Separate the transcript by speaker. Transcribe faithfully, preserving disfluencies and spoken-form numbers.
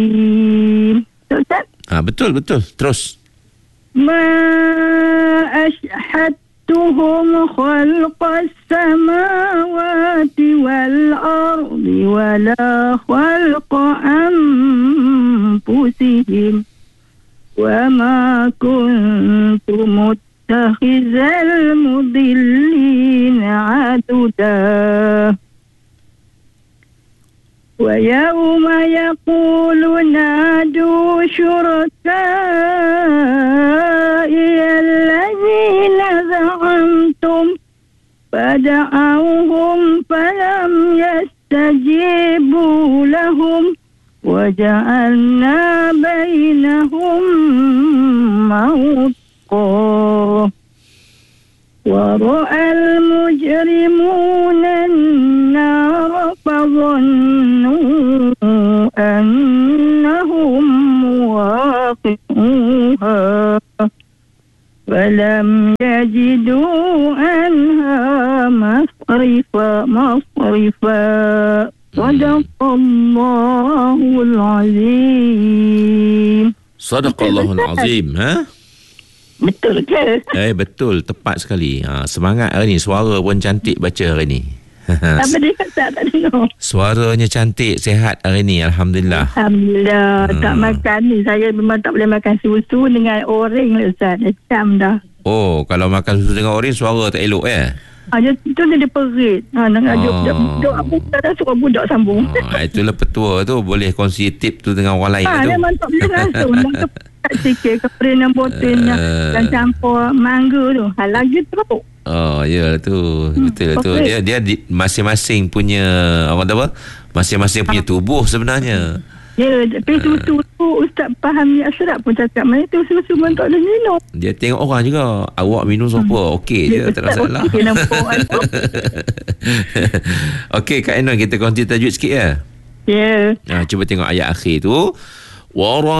Speaker 1: Ustaz?
Speaker 2: Ha, betul, betul. Terus.
Speaker 1: Ma ashhadtuhum khalqas samawati wal ardi wala khalqa anfusihim wa ma kuntu muttakhizal mudillina aduda. ويوم يقول نادوا شركائي الذين زعمتم فدعوهم فلم يستجيبوا لهم وجعلنا بينهم موبقا ورأى المجرمون النار فظنوا أنهم مواقعوها فلم يجدوا عنها مصرفا مصرفا صدق الله العظيم.
Speaker 2: صدق الله العظيم. Ha?
Speaker 1: Betul ke?
Speaker 2: Eh, betul. Tepat sekali. Ha, semangat hari ni. Suara pun cantik baca hari ni.
Speaker 1: Apa dia kata? Tak dengar.
Speaker 2: Suaranya cantik, sihat hari ni. Alhamdulillah.
Speaker 1: Alhamdulillah.
Speaker 2: Hmm.
Speaker 1: Tak makan ni. Saya memang tak boleh makan susu dengan oreng lah Ustaz. Macam dah.
Speaker 2: Oh, kalau makan susu dengan oreng, suara tak elok eh?
Speaker 1: Ha, dia, itu dia perit. Ha, nak
Speaker 2: Oh.
Speaker 1: ajak budak apa tak suka budak sambung.
Speaker 2: Ha, itulah petua tu. Boleh kongsi tip tu dengan orang lain
Speaker 1: Ha,
Speaker 2: lah tu.
Speaker 1: memang tak boleh langsung. Nak kepat sikit keperin dan botolnya.
Speaker 2: Uh.
Speaker 1: Dan campur mangga tu. Ha, lagi teruk.
Speaker 2: Oh, ya tu.
Speaker 1: Hmm,
Speaker 2: Betul tu.
Speaker 1: okay.
Speaker 2: Dia dia di, masing-masing punya orang kata apa? Masing-masing punya tubuh sebenarnya.
Speaker 1: Ya, tapi susu tu Ustaz faham ni Ashraf pun cakap mana tu susu pun tak boleh minum.
Speaker 2: Dia tengok orang juga. Awak minum sopa. Okey je, tak ada masalah.
Speaker 1: Okey, nampak tu.
Speaker 2: Okey, Kak Ainon, kita kongsi tajwid sikit ya.
Speaker 1: Ya.
Speaker 2: Ha, cuba tengok ayat akhir tu. Wa